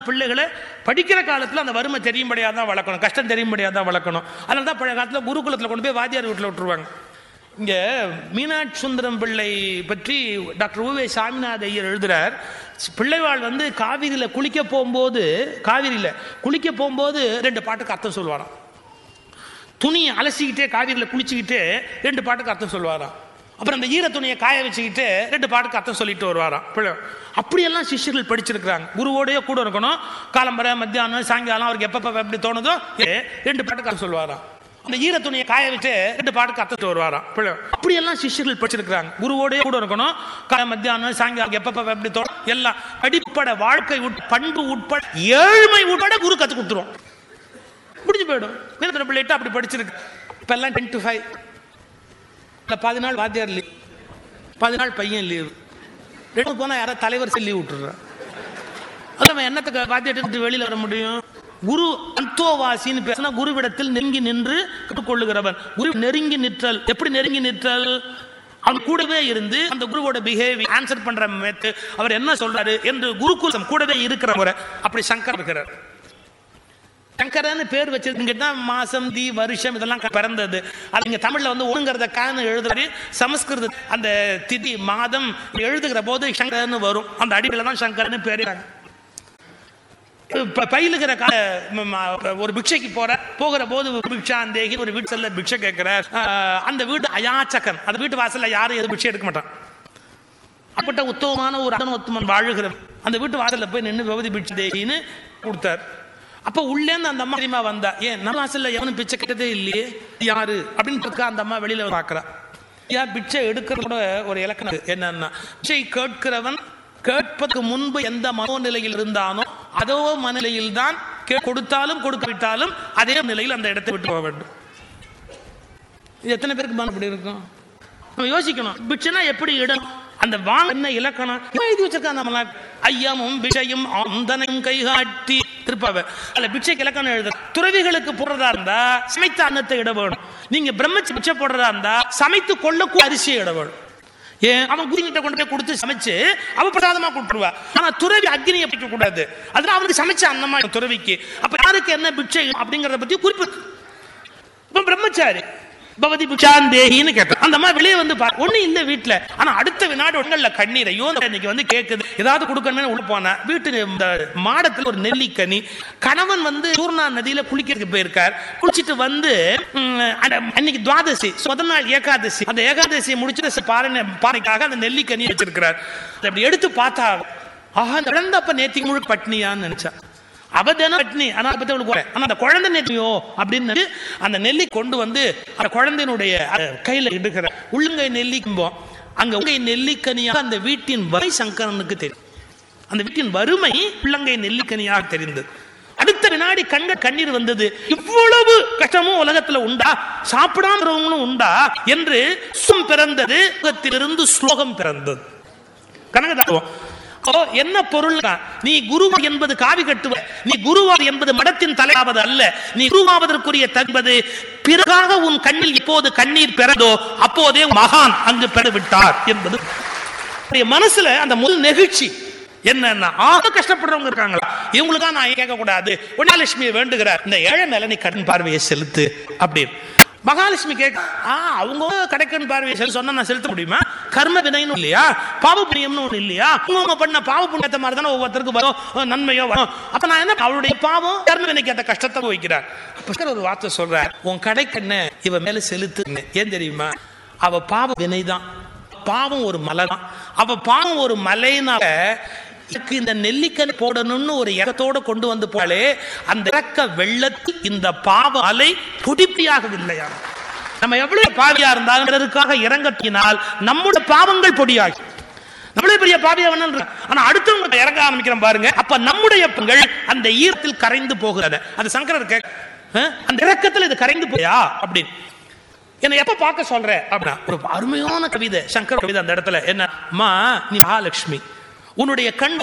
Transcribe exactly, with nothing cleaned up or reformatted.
பிள்ளைகளை படிக்கிற காலத்தில் அந்த வறுமை தெரியும்படியாக தான் வளர்க்கணும், கஷ்டம் தெரியும்படியாக தான் வளர்க்கணும். அதனால தான் பழைய காலத்தில் குருகுலத்தில் கொண்டு போய் வாத்தியார் வீட்டில் விட்டுருவாங்க. இங்கே மீனாட்சி சுந்தரம் பிள்ளை பற்றி டாக்டர் உவே சாமிநாத ஐயர் எழுதுகிறார். பிள்ளைவாள் வந்து காவிரியில் குளிக்க போகும்போது காவிரியில் குளிக்க போகும்போது ரெண்டு பாட்டுக்கு அர்த்தம் சொல்லுவாராம். துணியை அலசிக்கிட்டே காவிரியில் குளிச்சுக்கிட்டு ரெண்டு பாட்டுக்கு அர்த்தம் சொல்லுவாராம். அப்புறம் அந்த ஈர துணியை காய வச்சுக்கிட்டு ரெண்டு பாட்டுக்கு அர்த்தம் சொல்லிட்டு வருவாராம். அப்படியெல்லாம் சிஷ்யர்கள் படிச்சிருக்கிறாங்க. குருவோடய கூட இருக்கணும். காலம்பரை மத்தியானம் சாயங்காலம் அவருக்கு எப்பப்ப எப்படி தோணுதோ ரெண்டு பாட்டுக்கு அர்த்தம் சொல்லுவாராம். அந்த ஈர துணியை காய வச்சு ரெண்டு பாட்டுக்கு அர்த்தம் வருவாராம். அப்படியெல்லாம் சிஷ்யர்கள் படிச்சிருக்கிறாங்க. குருவோடய கூட இருக்கணும். கால மத்தியானம் சாயங்காலம் எப்பப்ப எப்படி தோணும் எல்லாம் அடிப்படை வாழ்க்கை பண்பு உட்பட ஏழ்மை உட்பட குரு கத்து கொடுத்துருவோம். முடிஞ்சு போயிடும். மீனத்தின பிள்ளைட்டு அப்படி படிச்சிருக்கு. இப்ப எல்லாம் டென் டு ஃபைவ் பதினாலு வாத்தியார் லீவ், பதினாலு பையன் லீவ். ரெண்டு போனா யாராவது தலைவர் லீவ் விட்டுறான். அதான் என்னத்துக்கு வாத்தியார் வெளியில வர முடியும்? குரு அந்தோவாசின்னு பேசினா குருவிடத்தில் நெருங்கி நின்று கற்றுக்கொள்ளுகிறவன். குரு நெருங்கி நிற்றல். எப்படி நெருங்கி நிற்றல்? அவன் கூடவே இருந்து அந்த குருவோட பிஹேவியர் ஆன்சர் பண்ற மெத்தட், அவர் என்ன சொல்றாரு என்று குருகுலம் கூடவே இருக்கிறவரை அப்படி சங்கர் இருக்கிறார். சங்கரன்னு பேர் வச்சிருக்கீங்கன்னா மாசம் தி வருஷம் இதெல்லாம் பிறந்தது. அது இங்க தமிழ்ல வந்து ஒழுங்குறத கான்னு எழுதுறது, சமஸ்கிருத அந்த திதி மாதம் எழுதுகிற போது சங்கரன்னு வரும். அந்த அடிப்படையில் தான் சங்கரன்னு பேர். பயிலுகிற ஒரு பிக்ஷைக்கு போற போகிற போது பிக்ஷாந்தேகி ஒரு வீட்டு செல்ல பிக்ஷை கேட்கிறார். அந்த வீடு அயாச்சகன். அந்த வீட்டு வாசல்ல யாரும் எது பிக்ஷை எடுக்க மாட்டான். அப்பட்ட உத்தமமான ஒரு அடனோத்தமன் வாழுகிற அந்த வீட்டு வாசல்ல போய் நின்று பகவதி பிக்ஷை தேகின்னு கொடுத்தார். அப்ப உள்ளேந்து அந்த அம்மா தெரியுமா வந்தா, ஏன் நம்ம வாசல்ல எவனும் பிச்சை கேட்டதே இல்லையே, யாரு அப்படின்னு அந்த அம்மா வெளியில பாக்குறா. யார் பிச்சை எடுக்கிறது கூட ஒரு இலக்கணம் என்னன்னா, பிச்சை கேட்கிறவன் கேட்பதற்கு முன்பு எந்த மனோநிலையில் இருந்தானோ அதோ மனநிலையில் தான் கொடுத்தாலும் கொடுக்காவிட்டாலும் அதே நிலையில் அந்த இடத்தை விட்டு போக வேண்டும். இது எத்தனை பேருக்கு மனம் அப்படி இருக்கும்? நம்ம யோசிக்கணும். பிச்சைனா எப்படி இடம், அந்த வாங்க என்ன இலக்கணம் எழுதி வச்சிருக்காங்க. ஐயமும் பிச்சையும் அந்தனையும் கைகாட்டி திருப்பாவ அல்ல பிச்சைக்கு இலக்கணம் எழுத. துறவிகளுக்கு போடுறதா இருந்தா சமைத்த அன்னத்தை இட வேணும். நீங்க பிரம்மச்சி பிச்சை போடுறதா இருந்தா சமைத்து கொள்ளக்கூட அரிசியை இட வேணும். ஏன் அவன் குதிங்கிட்ட கொண்டு போய் கொடுத்து சமைச்சு அவ பிரசாதமா கொடுத்துருவா. ஆனா துறவி அக்னியை பிடிக்க கூடாது. அதனால அவனுக்கு சமைச்ச அன்னமா துறவிக்கு. அப்ப யாருக்கு என்ன பிச்சை அப்படிங்கறத பத்தி குறிப்பு. இப்ப பிரம்மச்சாரி பகவதி பிக்ஷாந்தேகின்னு கேட்டான். அந்த அம்மா வெளியே வந்து ஒண்ணு இல்ல வீட்டுல. ஆனா அடுத்த வினாடி உங்கள்ல கண்ணீர் ஐயோ இன்னைக்கு வந்து கேக்குது ஏதாவது கொடுக்கணுமே உள்ள போன வீட்டு மாடத்துல ஒரு நெல்லிக்கனி. கணவன் வந்து சூர்ணா நதியில குளிக்கிறதுக்கு போயிருக்கார். குளிச்சுட்டு வந்து அன்னைக்கு துவாதசி முதல் நாள் ஏகாதசி. அந்த ஏகாதசியை முடிச்சுட்டு பாறை பாறைக்காக அந்த நெல்லிக்கனி வச்சிருக்கிறார். அப்படி எடுத்து பார்த்தா ஆஹா இழந்தப்ப நேத்திக்கு முழு பட்னியான்னு நினைச்சா. அவதான பட்னி. ஆனா பத்தி அவளுக்கு ஆனா அந்த குழந்தை நெல்லியோ அப்படின்னு அந்த நெல்லி கொண்டு வந்து அந்த குழந்தையினுடைய கையில இடுகிற உள்ளங்கை நெல்லிக்கும்போம். அங்க உள்ளங்கை நெல்லிக்கனியாக அந்த வீட்டின் வறுமை சங்கரனுக்கு தெரியும். அந்த வீட்டின் வறுமை உள்ளங்கை நெல்லிக்கனியாக தெரிந்தது. அடுத்த வினாடி கண்ட கண்ணீர் வந்தது. இவ்வளவு கஷ்டமும் உலகத்துல உண்டா, சாப்பிடாம உண்டா என்று சும் பிறந்தது. உலகத்திலிருந்து ஸ்லோகம் பிறந்தது. கனகதாசம் என்ன பொருள்? நீ குரு என்பது காவி கட்டுவ, நீ குருவார் என்பது மடத்தின் தலையாவது அல்ல. நீ குருவாவதற்குரிய தன்பது பிறகாக உன் கண்ணில் இப்போது கண்ணீர் பெறதோ அப்போதே மகான் அங்கு பெறவிட்டார் என்பது மனசுல அந்த முதல் நெகிழ்ச்சி. என்னன்னா ஆக கஷ்டப்படுறவங்க இருக்காங்களா, இவங்களுக்கா நான் கேட்க கூடாது. மகாலட்சுமியை வேண்டுகிறார், இந்த ஏழை மேல நீ கண் பார்வையை செலுத்து அப்படின்னு. மகாலட்சுமி கேட்க அவங்க கடைக்கன் பார்வையை செலுத்த சொன்னா நான் செலுத்த முடியுமா? கர்ம வினைன்னு இல்லையா, பாவ புண்ணியம்னு ஒண்ணு இல்லையா? அவங்க பண்ண பாவ புண்ணியத்தை மாதிரி தானே ஒவ்வொருத்தருக்கு வரும், நன்மையோ வரும். அப்ப நான் என்ன அவருடைய பாவம் கர்ம வினைக்கு அந்த கஷ்டத்தை வைக்கிறார். அப்ப ஒரு வார்த்தை சொல்றார், உன் கடைக்கண்ண இவ மேல செலுத்துங்க. ஏன் தெரியுமா? அவ பாவ வினைதான். பாவம் ஒரு மலை தான். அவ பாவம் ஒரு மலைனால இந்த நெல்லிக்கனி போடணும்னு ஒரு இடத்தோட கொண்டு வந்து போலே அந்த இறக்க வெள்ளத்தில் இந்த பாவ அலை பொடிப்பியாகவில்லையா? நம்ம எவ்வளவு பாவியா இருந்தாலும் பிறருக்காக இறங்கட்டினால் நம்முடைய பாவங்கள் பொடியாகி நம்மளே பெரிய பாவியா வேணும். ஆனா அடுத்தவங்க இறங்க ஆரம்பிக்கிறோம் பாருங்க, அப்ப நம்முடைய பங்கள் அந்த ஈரத்தில் கரைந்து போகிறது. அது சங்கரர் கேட்க அந்த இறக்கத்தில் இது கரைந்து போயா அப்படின்னு என்ன எப்ப பார்க்க சொல்ற அப்படின்னா ஒரு அருமையான கவிதை சங்கர கவிதை. அந்த இடத்துல என்ன, அம்மா நீ மகாலட்சுமி, உன்னுடைய கண்